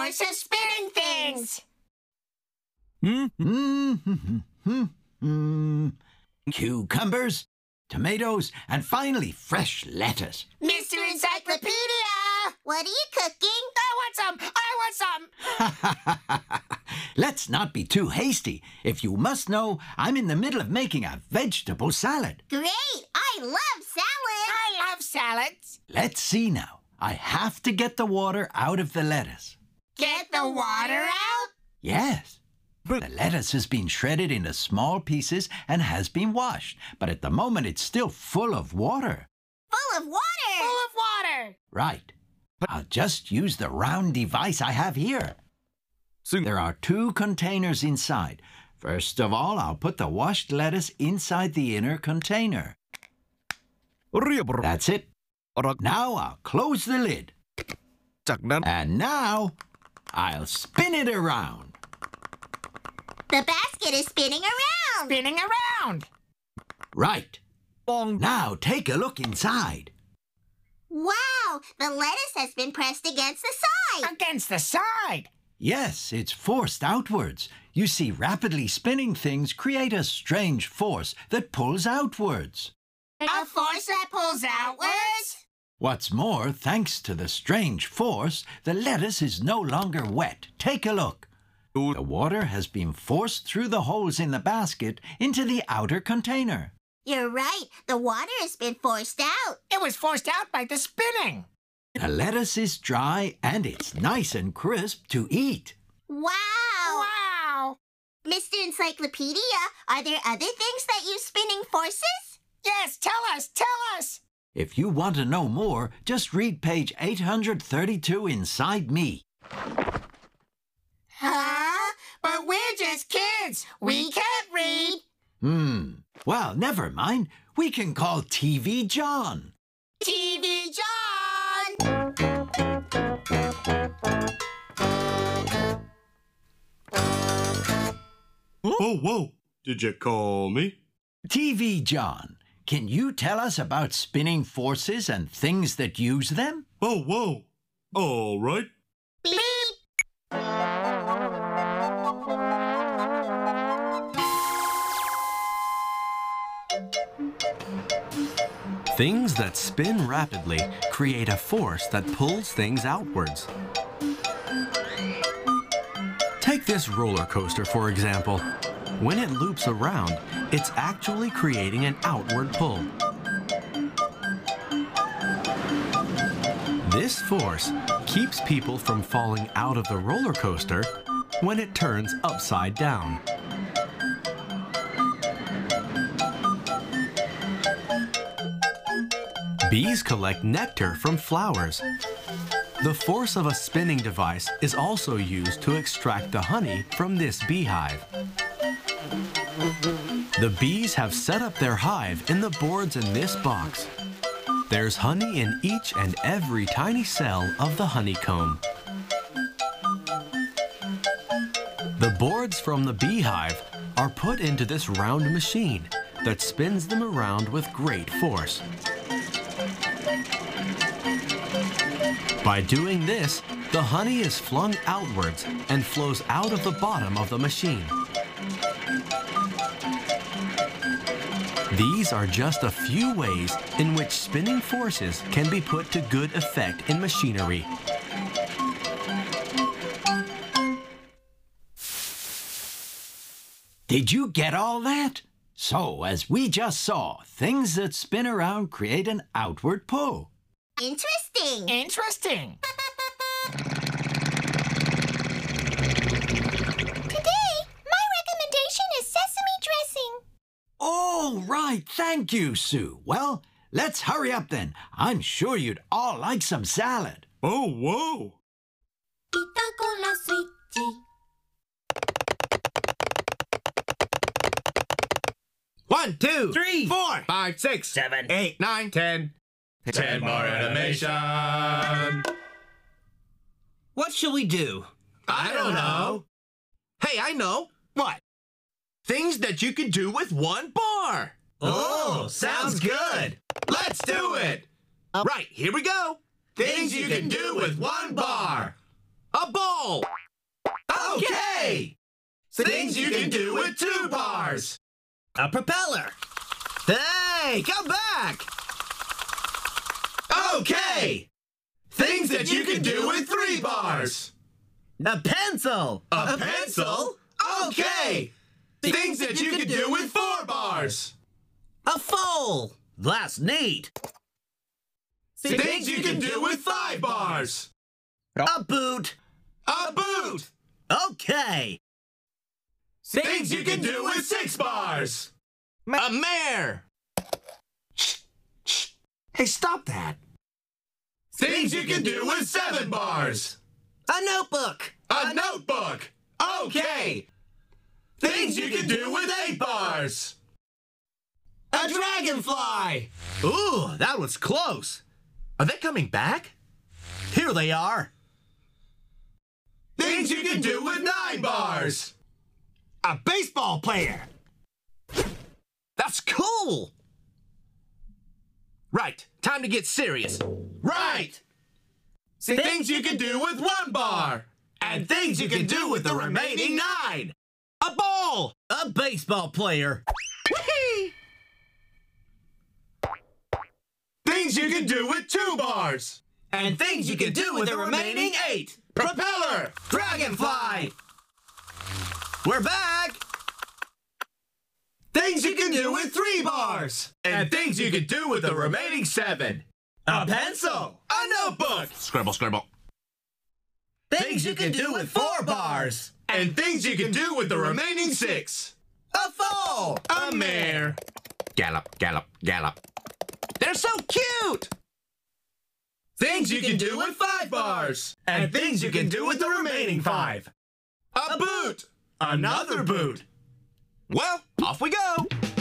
force of spinning things. Cucumbers, tomatoes, and finally fresh lettuce. Mr. Encyclopedia! What are you cooking? I want some! Let's not be too hasty. If you must know, I'm in the middle of making a vegetable salad. Great! I love salad! I love salads. Let's see now. I have to get the water out of the lettuce. Get the water out? Yes. The lettuce has been shredded into small pieces and has been washed, but at the moment it's still full of water. Full of water! Full of water. Right. I'll just use the round device I have here. There are 2 containers inside. First of all, I'll put the washed lettuce inside the inner container. That's it. Now I'll close the lid. And now I'll spin it around. The basket is spinning around! Spinning around. Right. Now take a look inside. Wow! The lettuce has been pressed against the side! Against the side. Yes, it's forced outwards. You see, rapidly spinning things create a strange force that pulls outwards. A force that pulls outwards? What's more, thanks to the strange force, the lettuce is no longer wet. Take a look. The water has been forced through the holes in the basket into the outer container. You're right. The water has been forced out. It was forced out by the spinning. The lettuce is dry and it's nice and crisp to eat. Wow! Wow. Mr. Encyclopedia, are there other things that use spinning forces? Yes, tell us. If you want to know more, just read page 832 inside me. Huh? But we're just kids. We can't read. Well, never mind. We can call TV John. TV John! Whoa. Did you call me? TV John, can you tell us about spinning forces and things that use them? Whoa. All right. Beep! Things that spin rapidly create a force that pulls things outwards. Take this roller coaster, for example. When it loops around, it's actually creating an outward pull. This force keeps people from falling out of the roller coaster when it turns upside down. Bees collect nectar from flowers. The force of a spinning device is also used to extract the honey from this beehive. The bees have set up their hive in the boards in this box. There's honey in each and every tiny cell of the honeycomb. The boards from the beehive are put into this round machine that spins them around with great force. By doing this, the honey is flung outwards and flows out of the bottom of the machine. These are just a few ways in which spinning forces can be put to good effect in machinery. Did you get all that? So, as we just saw, things that spin around create an outward pull. Interesting! Interesting. Today, my recommendation is sesame dressing. Oh, right. Thank you, Sue. Well, let's hurry up then. I'm sure you'd all like some salad. Oh, whoa. ピタゴラスイッチ 1, 2, 3, 4, 5, 6, 7, 8, 9, 10. 10 more animation. What shall we do? I don't know. Hey, I know. What? Things that you can do with one bar. Oh, sounds good. Let's do it. Right, here we go. Things you can do with one bar. A ball. Okay. Things you can do with 2 bars. A propeller. Hey, come back. Okay. Things that you can do with 3 bars. A pencil. A pencil? Okay. Things that you can do with 4 bars. A foal. That's neat. Things you can do with 5 bars. A boot. A boot. Okay. Things you can do with 6 bars. A mare. Hey, stop that. Things you can do with 7 bars. A notebook. A notebook. Okay. Things you can do with 8 bars. A dragonfly. Ooh, that was close. Are they coming back? Here they are. Things you can do with 9 bars. A baseball player. That's cool. Right, time to get serious. Right. Things you can do with 1 bar. And things you can do with the remaining 9. A ball. A baseball player. Whee! Things you can do with 2 bars. And things you can do with the remaining 8. Propeller. Dragonfly. We're back. Things you can do with 3 bars. And things you can do with the remaining 7. A pencil. A notebook. Scribble, scribble. Things you can do with 4 bars. And things you can do with the remaining 6. A foal. A mare. Gallop, gallop, gallop. They're so cute. Things you can do with 5 bars. And things you can do with the remaining 5. A boot. Another boot. Well, off we go.